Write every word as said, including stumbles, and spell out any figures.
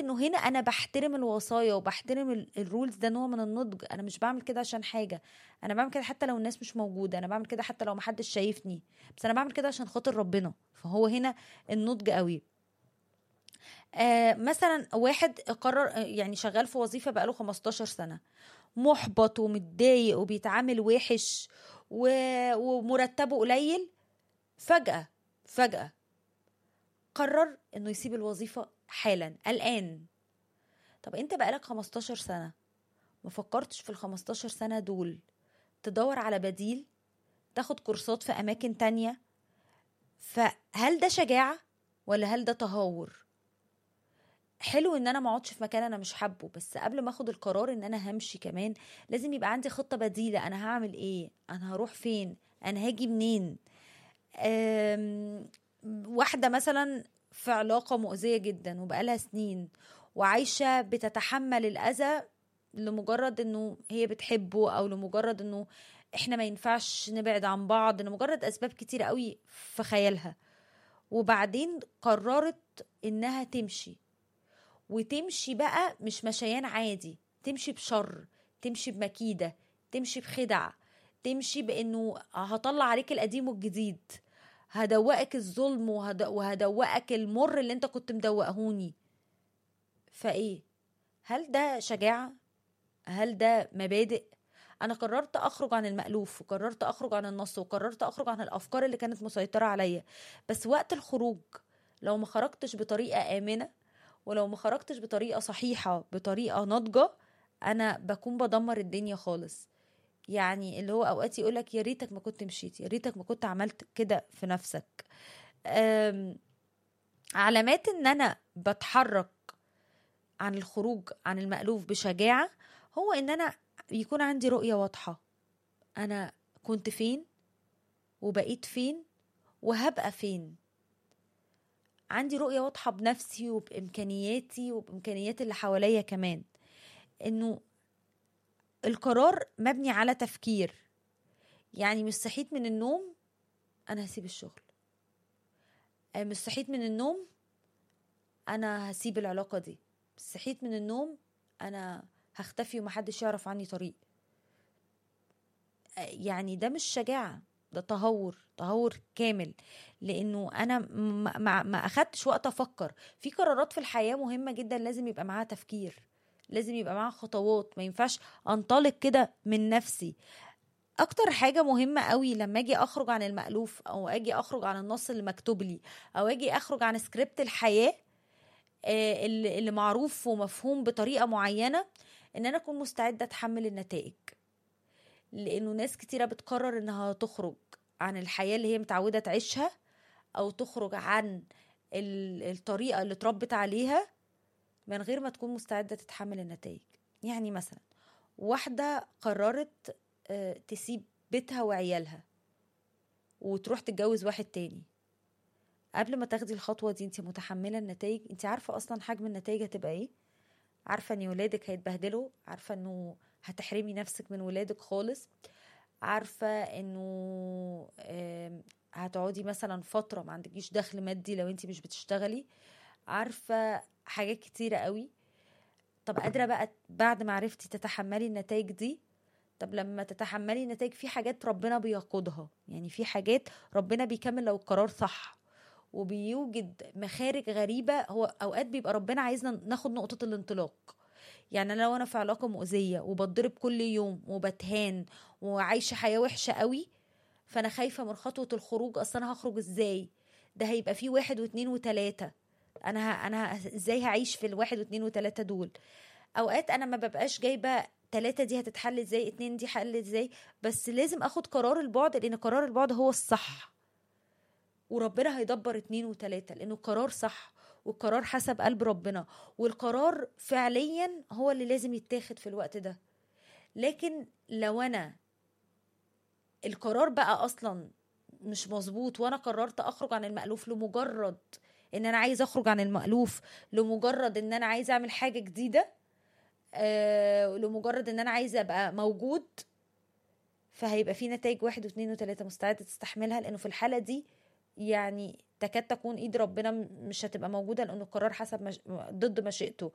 انه هنا انا بحترم الوصايا وبحترم الرولز، ده نوع من النضج. انا مش بعمل كده عشان حاجه، انا بعمل كده حتى لو الناس مش موجوده، انا بعمل كده حتى لو محدش شايفني، بس انا بعمل كده عشان خاطر ربنا. فهو هنا النضج قوي. آه مثلا واحد قرر، آه، يعني شغال في وظيفه بقاله خمستاشر سنه، محبط ومتضايق وبيتعامل وحش و... ومرتبه قليل، فجأة فجأة قرر انه يسيب الوظيفة حالا الآن. طب انت بقالك خمستاشر سنة، ما فكرتش في ال خمستاشر سنة دول تدور على بديل، تاخد كورسات في أماكن تانية؟ فهل ده شجاعة ولا هل ده تهور؟ حلو ان انا ما اقعدش في مكان انا مش حابه، بس قبل ما اخد القرار ان انا همشي كمان لازم يبقى عندي خطة بديلة. انا هعمل ايه؟ انا هروح فين؟ انا هاجي منين؟ أم، واحدة مثلا في علاقة مؤذية جدا وبقالها سنين وعايشة بتتحمل الأذى لمجرد انه هي بتحبه، او لمجرد انه احنا ما ينفعش نبعد عن بعض، لمجرد اسباب كتيرة قوي في خيالها. وبعدين قررت انها تمشي، وتمشي بقى مش مشيان عادي، تمشي بشر، تمشي بمكيدة، تمشي بخدع، تمشي بانه هطلع عليك القديم والجديد، هدوقك الظلم وهد... وهدوقك المر اللي انت كنت مدوقهوني. فايه؟ هل ده شجاعة؟ هل ده مبادئ؟ انا قررت اخرج عن المألوف، وقررت اخرج عن النص، وقررت اخرج عن الافكار اللي كانت مسيطرة عليا. بس وقت الخروج لو ما خرجتش بطريقة آمنة، ولو ما خرجتش بطريقة صحيحة، بطريقة ناضجة، انا بكون بدمر الدنيا خالص. يعني اللي هو اوقات يقولك يا ريتك ما كنت مشيت، يا ريتك ما كنت عملت كده في نفسك. أم، علامات ان انا بتحرك عن الخروج عن المألوف بشجاعة، هو ان انا يكون عندي رؤية واضحة، انا كنت فين وبقيت فين وهبقى فين. عندي رؤية واضحة بنفسي وبإمكانياتي وبإمكانيات اللي حواليا كمان. انه القرار مبني على تفكير. يعني مش صحيت من النوم انا هسيب الشغل، مش صحيت من النوم انا هسيب العلاقة دي، مش صحيت من النوم انا هختفي ومحدش يعرف عني طريق. يعني ده مش شجاعة، ده تهور، تهور كامل. لانه انا ما, ما, ما اخدتش وقت افكر في قرارات في الحياة مهمة جدا، لازم يبقى معاها تفكير، لازم يبقى معاها خطوات، ما ينفعش انطلق كده من نفسي. اكتر حاجة مهمة قوي لما اجي اخرج عن المألوف، او اجي اخرج عن النص اللي مكتوب لي، او اجي اخرج عن سكريبت الحياة آه، اللي اللي معروف ومفهوم بطريقة معينة، ان انا اكون مستعدة اتحمل النتائج. لانه ناس كتيرة بتقرر انها تخرج عن الحياة اللي هي متعودة تعيشها، او تخرج عن ال- الطريقة اللي اتربت عليها من غير ما تكون مستعدة تتحمل النتائج. يعني مثلا واحدة قررت آه، تسيب بيتها وعيالها وتروح تتجوز واحد تاني. قبل ما تاخدي الخطوة دي انت متحملة النتائج؟ انت عارفة اصلا حجم النتائج هتبقى ايه؟ عارفة ان ولادك هيتبهدلوا؟ عارفة انه هتحرمي نفسك من ولادك خالص؟ عارفة انه آم، هتقعدي مثلا فترة ما عندكيش دخل مادي لو انت مش بتشتغلي؟ عارفة حاجات كتيرة قوي. طب قادرة بقى بعد ما عرفتي تتحملي النتائج دي؟ طب لما تتحملي النتائج في حاجات ربنا بيقودها، يعني في حاجات ربنا بيكمل لو القرار صح، وبيوجد مخارج غريبة. هو أوقات بيبقى ربنا عايزنا ناخد نقطة الانطلاق. يعني لو أنا في علاقة مؤذية وبتضرب كل يوم وبتهان وعايشة حياة وحشة قوي، فأنا خايفة من خطوة الخروج. أصلا أنا هخرج إزاي؟ ده هيبقى فيه واحد واثنين وتلاتة. أنا ه... أنا ه... إزاي هعيش في الواحد واثنين وتلاتة دول؟ اوقات انا ما ببقاش جايبه تلاتة دي هتتحل ازاي، اتنين دي حل ازاي، بس لازم اخد قرار البعد، لان قرار البعد هو الصح، وربنا هيدبر اتنين وتلاتة لانه قرار صح، والقرار حسب قلب ربنا، والقرار فعليا هو اللي لازم يتاخد في الوقت ده. لكن لو انا القرار بقى اصلا مش مظبوط، وانا قررت اخرج عن المألوف لمجرد ان انا عايز اخرج عن المألوف، لمجرد ان انا عايز اعمل حاجة جديدة، آه لمجرد ان انا عايزه ابقى موجود، فهيبقى في نتائج واحد واثنين وثلاثة مستعدة تستحملها. لانه في الحالة دي يعني تكاد تكون ايد ربنا م- مش هتبقى موجودة، لانه القرار حسب مش... ضد مشيئته.